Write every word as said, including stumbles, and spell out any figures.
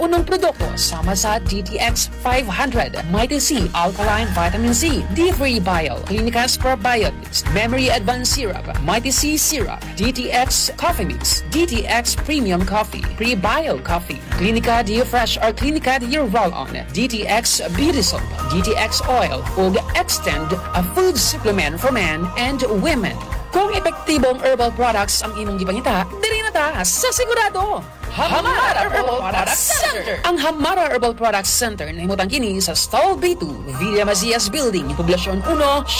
Unong produkto sama sa D T X five hundred, Mighty C Alkaline Vitamin C, D-Free Bio, Clinicas Probiotics, Memory Advanced Syrup, Mighty C Syrup, D T X Coffee Mix, D T X Premium Coffee, Pre-Bio Coffee, Clinica Dio Fresh or Clinica Dio Roll-On, D T X Beauty Soap, D T X Oil, ug Extend, a food supplement for men and women. Kung epektibong herbal products ang imong gipangita, diri na ta sa sigurado. Hamara Herbal Products Center. Ang Hamara Herbal Products Center nahimutang kini sa Stall B two, Villa Macias Building, Poblasyon one,